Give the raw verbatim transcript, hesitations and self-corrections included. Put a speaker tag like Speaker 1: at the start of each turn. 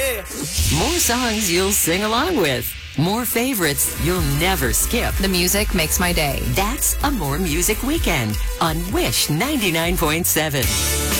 Speaker 1: Yeah.
Speaker 2: More songs you'll sing along with. More favorites you'll never skip.
Speaker 3: The music makes my day.
Speaker 2: That's a More Music Weekend on Wish ninety-nine point seven.